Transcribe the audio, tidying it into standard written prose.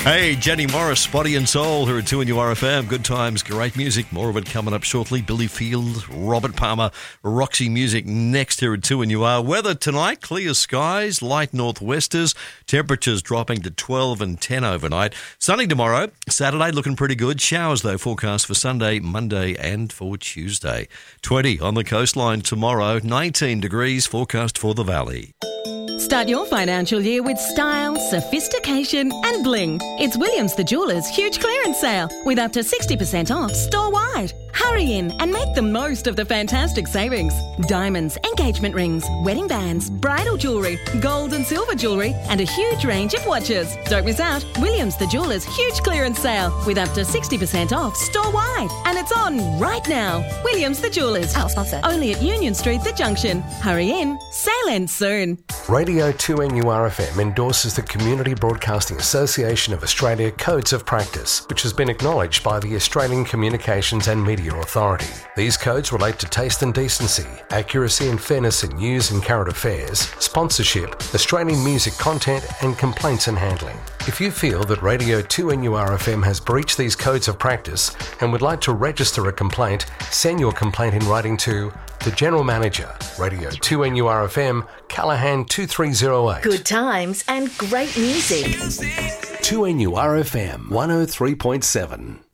Hey, Jenny Morris, Body and Soul here at 2NURFM. Good times, great music. More of it coming up shortly. Billy Field, Robert Palmer, Roxy Music next here at 2NUR. Weather tonight, clear skies, light northwesters. Temperatures dropping to 12 and 10 overnight. Sunny tomorrow. Saturday looking pretty good. Showers, though, forecast for Sunday, Monday and for Tuesday. 20 on the coastline tomorrow. 19 degrees forecast for the valley. Start your financial year with style, sophistication and bling. It's Williams the Jeweller's huge clearance sale with up to 60% off store-wide. Hurry in and make the most of the fantastic savings. Diamonds, engagement rings, wedding bands, bridal jewellery, gold and silver jewellery and a huge range of watches. Don't miss out. Williams the Jeweller's huge clearance sale with up to 60% off store-wide. And it's on right now. Williams the Jeweller's. Our sponsor. Only at Union Street, The Junction. Hurry in. Sale ends soon. Radio 2NURFM endorses the Community Broadcasting Association of Australia Codes of Practice, which has been acknowledged by the Australian Communications and Media Authority. These codes relate to taste and decency, accuracy and fairness in news and current affairs, sponsorship, Australian music content and complaints and handling. If you feel that Radio 2NURFM has breached these codes of practice and would like to register a complaint, send your complaint in writing to the General Manager, Radio 2NURFM, Callaghan 2308. Good times and great music. 2NURFM 103.7.